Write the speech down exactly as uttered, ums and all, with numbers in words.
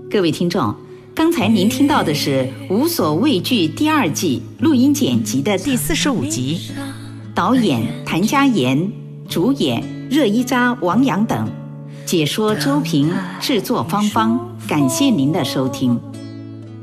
各位听众，刚才您听到的是《无所畏惧》第二季录音剪辑的第四十五集，导演谭家妍，主演热依扎、王阳等，解说周平，制作芳芳。感谢您的收听。